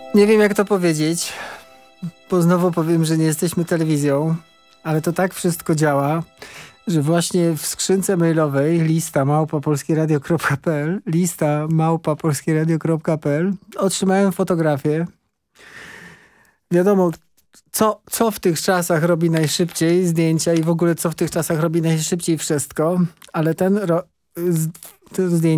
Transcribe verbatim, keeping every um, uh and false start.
Nie wiem, jak to powiedzieć, bo znowu powiem, że nie jesteśmy telewizją, ale to tak wszystko działa, że właśnie w skrzynce mailowej lista małpa polskieradio kropka p l, lista małpa polskieradio kropka p l otrzymałem fotografię. Wiadomo, co, co w tych czasach robi najszybciej zdjęcia i w ogóle co w tych czasach robi najszybciej wszystko, ale ten ro, z, to zdjęcie